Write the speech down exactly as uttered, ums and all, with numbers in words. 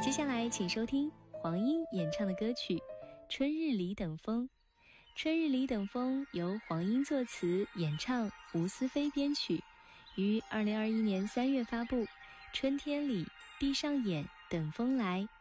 接下来请收听黄英演唱的歌曲《春日里等风》。《春日里等风》由黄英作词演唱，吴思飞编曲，于二零二一年三月发布。春天里闭上眼等风来，